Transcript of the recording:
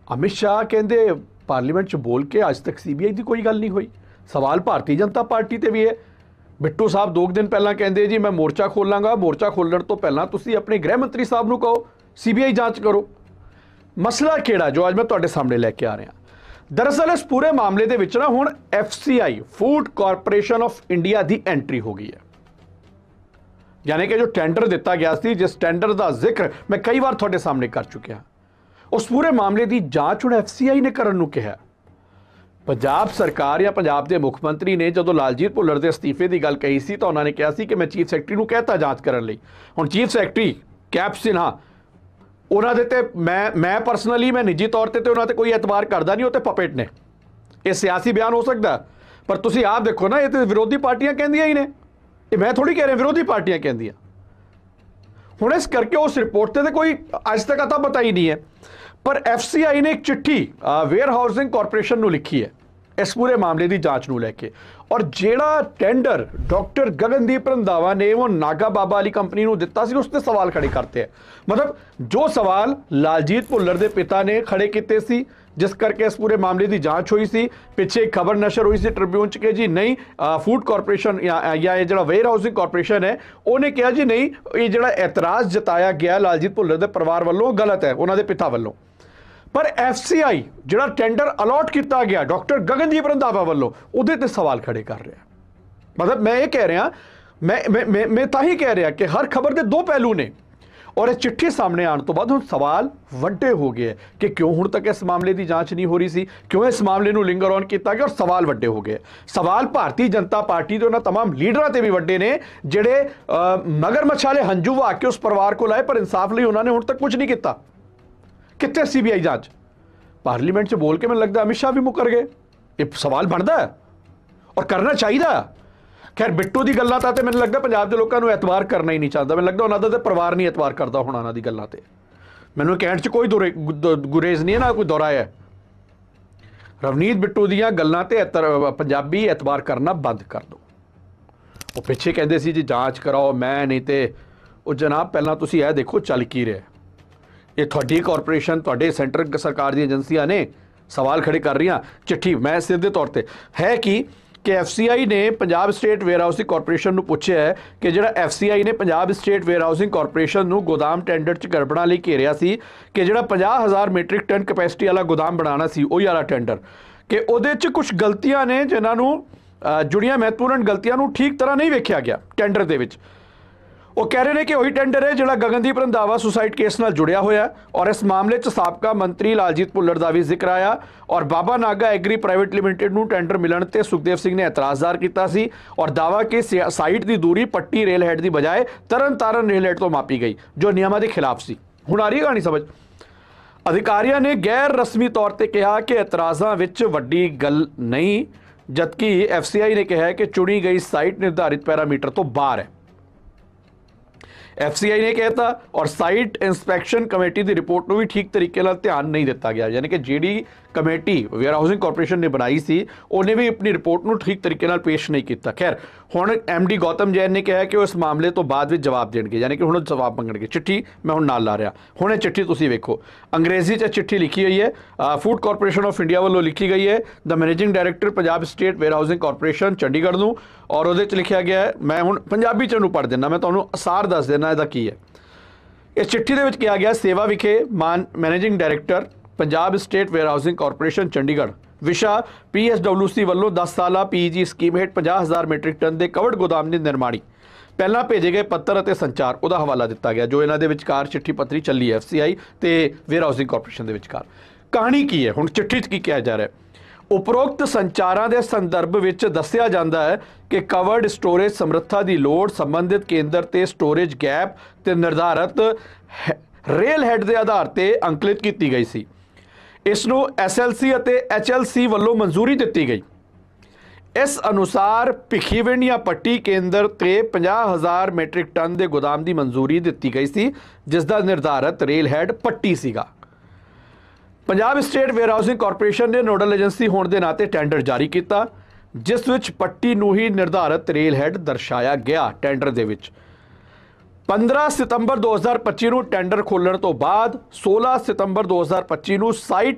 अमित शाह कहते पार्लीमेंट च बोल के अज तक सीबीआई की कोई गल नहीं हुई। सवाल भारतीय जनता पार्टी ते भी है। बिट्टू साहब 2 दिन पहला कहते जी मैं मोर्चा खोलांगा, मोर्चा खोलण तो पहला तुसीं अपने गृह मंत्री साहब नूं कहो सीबीआई जांच करो। मसला किहड़ा जो अज मैं तुहाडे सामने लैके आ रहा। दरअसल इस पूरे मामले दे विच ना हुण FCI food corporation of India की एंट्री हो गई है। यानी कि जो टेंडर दिता गया सी, जिस टेंडर का जिक्र मैं कई बार तुहाडे सामने कर चुकिया, उस पूरे मामले की जांच हुण FCI ने करन नूं कहा। पंजाब सरकार या पंजाब के मुख मंत्री ने जो लालजीत भुल्लर के अस्तीफे की गल कही सी, तो उन्होंने कहा सी कि मैं चीफ सैकटरी नूं कहता जांच करन लई। हुण चीफ सैकटरी कैप सिन्हा उन्होंने ते मैं पर्सनली मैं निजी तौर पर तो उन्होंने कोई एतबार करता नहीं, वो तो पपेट ने। यह सियासी बयान हो सकता, पर तुसीं आप देखो ना, ये तो विरोधी पार्टियां कहंदियां ही ने, ये मैं थोड़ी कह रहा विरोधी पार्टियां कहंदियां। हुण इस करके उस रिपोर्ट से कोई अज तक अता पता ही नहीं है। पर FCI ने एक चिट्ठी वेयर हाउसिंग कॉरपोरेशन नूं लिखी है इस पूरे मामले की जांच नूं लैके, और जिहड़ा टेंडर डॉक्टर गगनदीप रंधावा ने वो नागा बाबा वाली कंपनी नूं दिता सी, उसते सवाल खड़े करते हैं। मतलब जो सवाल लालजीत भुल्लर के पिता ने खड़े किए सी, जिस करके इस पूरे मामले की जांच हुई सी। पिछे एक खबर नशर हुई सी ट्रिब्यून च कि जी नहीं फूड कॉरपोरेशन या ये जो वेयर हाउसिंग कॉरपोरेशन है उन्हें कहा जी नहीं, ये जो एतराज़ जताया गया लालजीत भुल्लर के परिवार वालों गलत है, उन्होंने पिता वालों। पर FCI जो टेंडर अलॉट किया गया डॉक्टर गगनदीप रंधावा वालों, उहदे ते सवाल खड़े कर रहा। मतलब मैं ये कह रहा, मैं ताही कह रहा कि हर खबर के 2 पहलू ने, और इस चिट्ठी सामने आने तो बाद हुण सवाल वड्डे हो गए कि क्यों हुण तक इस मामले की जांच नहीं हो रही सी, क्यों इस मामले नूं लिंगर ऑन किया गया, और सवाल वड्डे हो गए। सवाल भारतीय जनता पार्टी के उन्होंने तमाम लीडरां ते भी वड्डे ने, जिहड़े मगरमच्छ वाले हंजू वहा के उस परिवार को लाए, पर इंसाफ लई उन्होंने हुण तक कुछ नहीं किया। कितने CBI जांच? पार्लीमेंट च बोल के मैंने लगता अमित शाह भी मुकर गए। ये सवाल बनता है और करना चाहिए। खैर बिट्टू की गल्लां तां ते मैंने लगता पंजाब के लोगों को एतबार करना ही नहीं चाहता। मैंने लगता उन्होंने परिवार नहीं एतबार करता होना उन्होंने दी गल्लां ते। मैंने कहण च कोई गुरेज नहीं है, ना कोई दौरा है। रवनीत बिट्टू दीयां गल्लां ते पंजाबी एतबार करना बंद कर दो। वो पिछे कहते सी जी जांच कराओ, मैं नहीं तो जनाब पहला तुसीं यह देखो चल की रहा। ये थोड़ी कॉरपोरेशन थोड़े सेंटर सरकार दी एजेंसियां ने सवाल खड़े कर रही। चिट्ठी मैं सीधे तौर पर है कि FCI ने Punjab state where housing corporation नूं पुछया है कि जिहड़ा FCI ने Punjab state where housing corporation नूं गोदाम टेंडर च गड़बड़ां लई घेरिया सी कि जिहड़ा 50,000 मीट्रिक टन कैपेसिटी वाला गोदाम बनाना सी, उही वाला टेंडर, कि उहदे च कुछ गलतियां ने जिन्हां नूं जुड़ियां महत्वपूर्ण गलतियां नूं ठीक तरह नहीं वेख्या गया टेंडर दे विच। वो कह रहे हैं कि वही टेंडर है जो गगनदीप रंधावा सुसाइड केस नाल जुड़िया होया, और इस मामले च साबका मंत्री लालजीत भुल्लर का भी जिक्र आया। और बाबा नागा एग्री प्राइवेट लिमिटेड नूं टेंडर मिलण ते सुखदेव सिंह ने एतराज़ ज़ाहिर किया सी, और दावा कि साइट की दूरी पट्टी रेल हैड की बजाय तरन तारण रेल हैड तो मापी गई, जो नियमां के खिलाफ सी। हुण आ रही कहानी समझ। अधिकारियों ने गैर रस्मी तौर पर कहा कि एतराज़ां विच वड्डी गल नहीं, जबकि FCI ने कहा कि चुनी गई साइट निर्धारित पैरामीटर तो बाहर है। FCI ने कहता, और साइट इंस्पैक्शन कमेटी की रिपोर्ट को भी ठीक तरीके नाल ध्यान नहीं दिता गया। यानी कि जी कमेटी वेयर हाउसिंग कॉरपोरेशन ने बनाई सी, उन्हें भी अपनी रिपोर्ट को ठीक तरीके नाल पेश नहीं किया। खैर हुण MD गौतम जैन ने कहा कि वो इस मामले तो बाद में जवाब देंगे, यानी कि हुण जवाब मंगणगे। चिट्ठी मैं हुण नाल ला रहा, हुण चिट्ठी तुसीं वेखो, अंग्रेजी च चिट्ठी लिखी हुई है, फूड कॉरपोरेशन ऑफ इंडिया वालों लिखी गई है, the managing director Punjab state where housing corporation Chandigarh नूं, और उहदे च लिखा गया है, मैं हुण पंजाबी च पढ़ देना, मैं तुहानूं असार दस देना इहदा की है। इस चिट्ठी दे विच कहा गया, सेवा विखे managing director Punjab state where housing corporation Chandigarh, विशा PSWC वालों 10 साला PEG स्कीम हेठ 50,000 मीट्रिक टन के कवड़ गोदाम की निर्माणी पहला भेजे गए पत्तर और संचार उहदा हवाला दिता गया, जो इन्हां दे विचकार चिट्ठी पत्री चली है FCI ते वेयर हाउसिंग कॉरपोरेशन के विचकार। कहानी की है हुण चिट्ठी च की कहा जा रहा है? उपरोक्त संचारां के संदर्भ विच दस्सिया जांदा है कि कवर्ड स्टोरेज समर्था की लोड़ संबंधित केंद्र ते स्टोरेज गैप ते निर्धारित रेल हैड के आधार पर अंकलित की गई सी। इसनूं SLC ਅਤੇ HLC वालों मंजूरी दी गई। इस अनुसार भिखीविंड या पट्टी केंद्र ते 50,000 मीट्रिक टन के गोदाम की मंजूरी दी गई सी, जिसका निर्धारित रेल हैड पट्टी सीगा। Punjab state where housing corporation ने नोडल एजेंसी होने के नाते टेंडर जारी किया, जिस विच पट्टी नूं ही निर्धारित रेल हैड दर्शाया गया। टेंडर दे विच 15 सितंबर 2025 ਨੂੰ टेंडर खोलण तो बाद 16 सितंबर 2025 ਨੂੰ साइट